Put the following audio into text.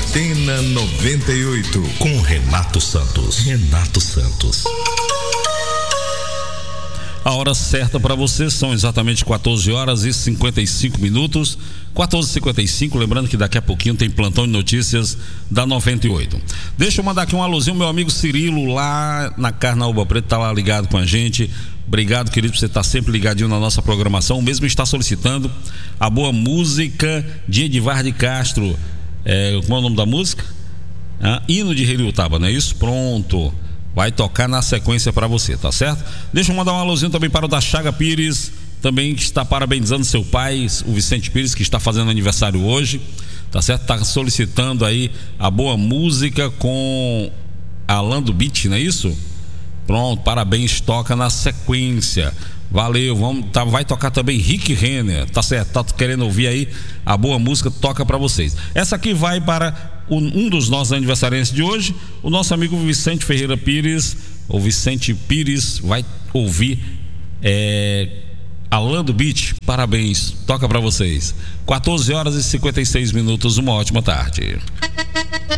Antena 98 com Renato Santos. A hora certa para você são exatamente 14 horas e 55 minutos. 14h55, lembrando que daqui a pouquinho tem plantão de notícias da 98. Deixa eu mandar aqui um alôzinho, meu amigo Cirilo, lá na Carnaúba Preta, tá lá ligado com a gente. Obrigado, querido, por você estar sempre ligadinho na nossa programação. O mesmo está solicitando a boa música de Edivar de Castro. Como é o nome da música? Hino de Heriutaba, não é isso? Pronto. Vai tocar na sequência para você, tá certo? Deixa eu mandar um alôzinho também para o da Chaga Pires, também que está parabenizando seu pai, o Vicente Pires, que está fazendo aniversário hoje, tá certo? Está solicitando aí a boa música com Alan do Beat, não é isso? Pronto, parabéns, toca na sequência. Valeu, vai tocar também Rick Renner, tá certo? Tá querendo ouvir aí a boa música, toca para vocês. Essa aqui vai para um dos nossos aniversariantes de hoje, o nosso amigo Vicente Ferreira Pires. O Vicente Pires vai ouvir Alan do Beat, parabéns, toca para vocês. 14 horas e 56 minutos, uma ótima tarde.